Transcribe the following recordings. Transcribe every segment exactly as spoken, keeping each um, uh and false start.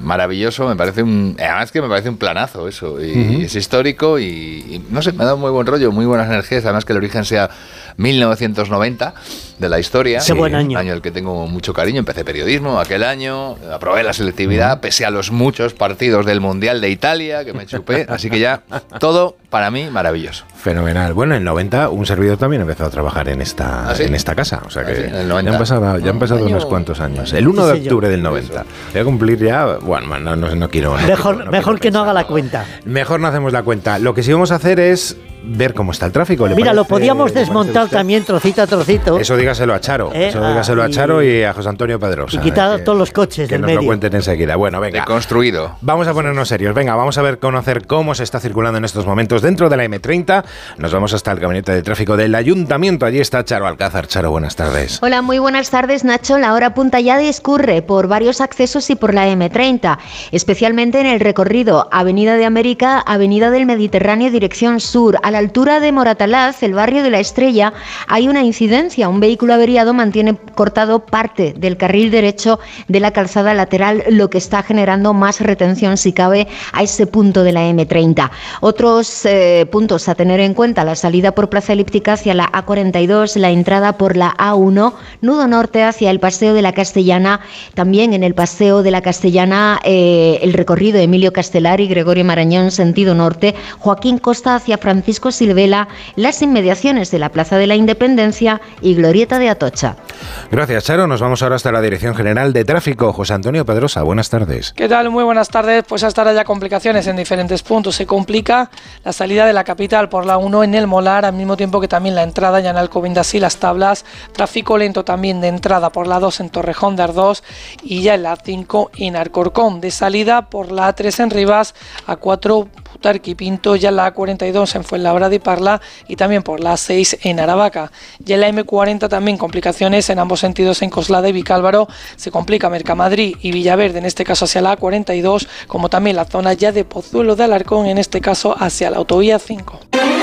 maravilloso, me parece un... Además que me parece un planazo eso, y uh-huh. es histórico y, y no sé, me ha dado muy buen rollo, muy buenas energías, además que el origen sea mil novecientos noventa de la historia. Qué buen año. Un año al que tengo mucho cariño, empecé periodismo aquel año, aprobé la selectividad, uh-huh. pese a los muchos partidos del Mundial de Italia que me chupé, así que ya todo para mí maravilloso. Fenomenal. Bueno, en el noventa un servidor también empezó a trabajar en esta, ¿Ah, sí? en esta casa, o sea que ¿Ah, sí? en el noventa. ya han pasado, ya han pasado no, unos cuantos años. El uno de octubre del noventa. Voy a cumplir ya, bueno, no, no, no quiero... No mejor quiero, no mejor quiero que no haga la cuenta. Mejor no hacemos la cuenta. Lo que sí vamos a hacer es ver cómo está el tráfico. ¿Le Mira, parece, lo podíamos desmontar también trocito a trocito. Eso dígaselo a Charo. ¿Eh? Eso dígaselo ah, a Charo y a José Antonio Pedrosa. Y quitar todos los coches que del nos medio. lo cuenten enseguida. Bueno, venga. Deconstruido. Vamos a ponernos serios. Venga, vamos a ver, conocer cómo se está circulando en estos momentos dentro de la eme treinta. Nos vamos hasta el gabinete de tráfico del Ayuntamiento. Allí está Charo Alcázar. Charo, buenas tardes. Hola, muy buenas tardes, Nacho. La hora punta ya discurre por varios accesos y por la eme treinta, especialmente en el recorrido Avenida de América, Avenida del Mediterráneo, dirección sur. A la altura de Moratalaz, el barrio de la Estrella, hay una incidencia. Un vehículo averiado mantiene cortado parte del carril derecho de la calzada lateral, lo que está generando más retención, si cabe, a ese punto de la eme treinta. Otros eh, puntos a tener en cuenta: la salida por Plaza Elíptica hacia la a cuarenta y dos, la entrada por la a uno, nudo norte hacia el Paseo de la Castellana, también en el Paseo de la Castellana eh, el recorrido Emilio Castelar y Gregorio Marañón, sentido norte, Joaquín Costa hacia Francisco Silvela, las inmediaciones de la Plaza de la Independencia y Glorieta de Atocha. Gracias, Charo. Nos vamos ahora hasta la Dirección General de Tráfico. José Antonio Pedrosa, buenas tardes. ¿Qué tal? Muy buenas tardes. Pues hasta ahora ya complicaciones en diferentes puntos. Se complica la salida de la capital por la uno en el Molar, al mismo tiempo que también la entrada ya en Alcobendas y Las Tablas. Tráfico lento también de entrada por la dos en Torrejón de Ardós y ya en la cinco en Alcorcón. De salida por la a tres en Rivas, a cuatro Butarque y Pinto, ya en la a cuarenta y dos en Fuenlabrada y Parla y también por la a seis en Aravaca. Ya en la eme cuarenta también complicaciones en ambos sentidos en Coslada y Vicálvaro. Se complica Mercamadrid y Villaverde, en este caso hacia la a cuarenta y dos, como también la zona ya de Pozuelo de Alarcón, en este caso hacia la autovía cinco.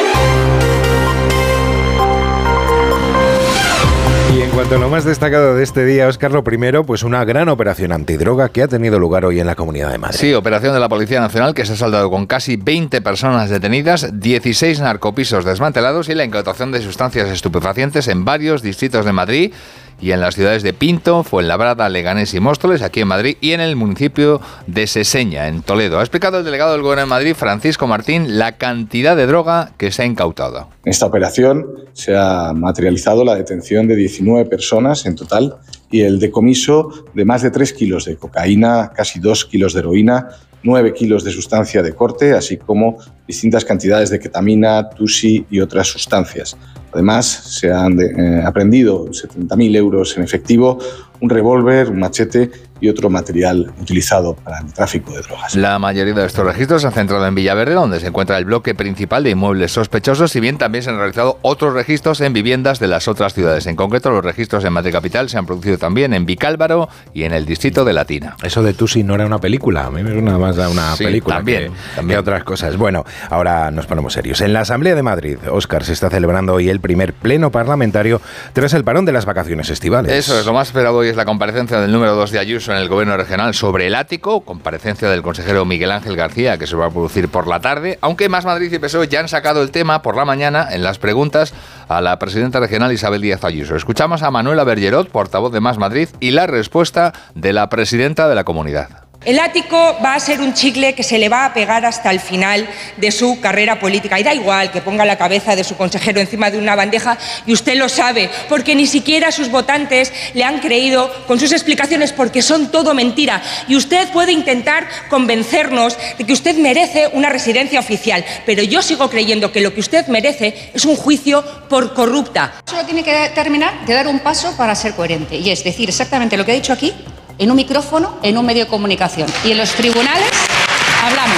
Y en cuanto a lo más destacado de este día, Óscar, lo primero, pues una gran operación antidroga que ha tenido lugar hoy en la Comunidad de Madrid. Sí, operación de la Policía Nacional que se ha saldado con casi veinte personas detenidas, dieciséis narcopisos desmantelados y la incautación de sustancias estupefacientes en varios distritos de Madrid y en las ciudades de Pinto, Fuenlabrada, Leganés y Móstoles, aquí en Madrid, y en el municipio de Seseña, en Toledo. Ha explicado el delegado del Gobierno de Madrid, Francisco Martín, la cantidad de droga que se ha incautado. En esta operación se ha materializado la detención de diecinueve personas en total y el decomiso de más de tres kilos de cocaína, casi dos kilos de heroína, nueve kilos de sustancia de corte, así como distintas cantidades de ketamina, tusi y otras sustancias. Además, se han de, eh, aprendido setenta mil euros en efectivo, un revólver, un machete y otro material utilizado para el tráfico de drogas. La mayoría de estos registros se han centrado en Villaverde, donde se encuentra el bloque principal de inmuebles sospechosos, si bien también se han realizado otros registros en viviendas de las otras ciudades. En concreto, los registros en Madrid Capital se han producido también en Vicálvaro y en el distrito de Latina. Eso de Tusi no era una película, a mí me suena más a una sí, película también, que, también. que otras cosas. Bueno, ahora nos ponemos serios. En la Asamblea de Madrid, Óscar, se está celebrando hoy el primer pleno parlamentario tras el parón de las vacaciones estivales. Eso es, lo más esperado hoy es la comparecencia del número dos de Ayuso en el Gobierno Regional sobre el ático, comparecencia del consejero Miguel Ángel García, que se va a producir por la tarde, aunque Más Madrid y P S O E ya han sacado el tema por la mañana en las preguntas a la presidenta regional Isabel Díaz Ayuso. Escuchamos a Manuela Bergerot, portavoz de Más Madrid, y la respuesta de la presidenta de la comunidad. El ático va a ser un chicle que se le va a pegar hasta el final de su carrera política. Y da igual que ponga la cabeza de su consejero encima de una bandeja, y usted lo sabe, porque ni siquiera sus votantes le han creído con sus explicaciones, porque son todo mentira. Y usted puede intentar convencernos de que usted merece una residencia oficial, pero yo sigo creyendo que lo que usted merece es un juicio por corrupta. Solo tiene que terminar de dar un paso para ser coherente, y es decir exactamente lo que ha dicho aquí, en un micrófono, en un medio de comunicación. Y en los tribunales hablamos.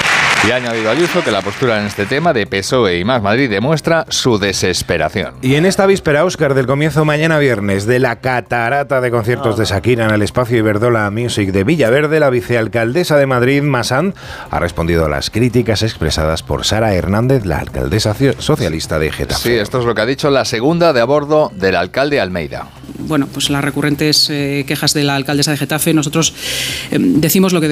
Y ha añadido Ayuso que la postura en este tema de P S O E y Más Madrid demuestra su desesperación. Y en esta víspera, Óscar, del comienzo mañana viernes de la catarata de conciertos oh. de Shakira en el espacio Iberdola Music de Villaverde, la vicealcaldesa de Madrid, Masán, ha respondido a las críticas expresadas por Sara Hernández, la alcaldesa socialista de Getafe. Sí, esto es lo que ha dicho la segunda de a bordo del alcalde Almeida. Bueno, pues las recurrentes eh, quejas de la alcaldesa de Getafe, nosotros eh, decimos lo que